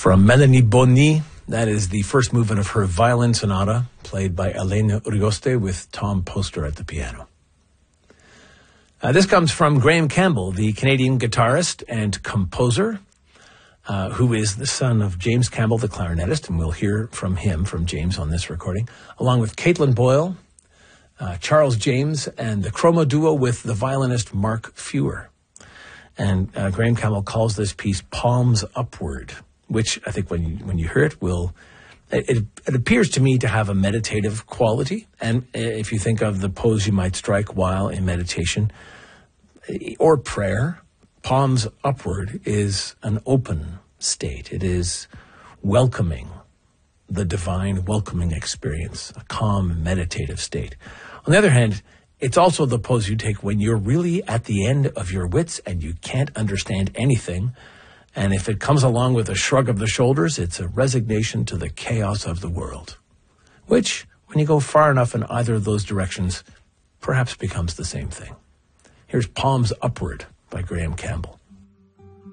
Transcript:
From Melanie Boni, that is the first movement of her violin sonata, played by Elena Urioste with Tom Poster at the piano. This comes from Graham Campbell, the Canadian guitarist and composer, who is the son of James Campbell, the clarinetist, and we'll hear from him, from James, on this recording, along with Caitlin Boyle, Charles James, and the Chroma duo with the violinist Mark Fewer. And Graham Campbell calls this piece Palms Upward, which I think when you hear it it appears to me to have a meditative quality. And if you think of the pose you might strike while in meditation or prayer, palms upward is an open state. It is welcoming the divine, welcoming experience, a calm, meditative state. On the other hand, it's also the pose you take when you're really at the end of your wits and you can't understand anything. And if it comes along with a shrug of the shoulders, it's a resignation to the chaos of the world, which, when you go far enough in either of those directions, perhaps becomes the same thing. Here's Palms Upward by Graham Campbell.